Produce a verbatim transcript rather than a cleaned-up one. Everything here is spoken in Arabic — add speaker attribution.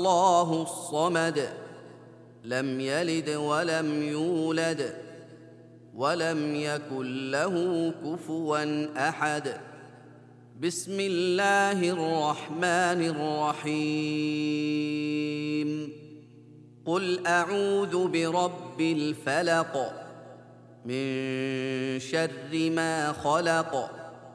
Speaker 1: الله الصمد لم يلد ولم يولد ولم يكن له كفوا أحد. بسم الله الرحمن الرحيم. قل أعوذ برب الفلق من شر ما خلق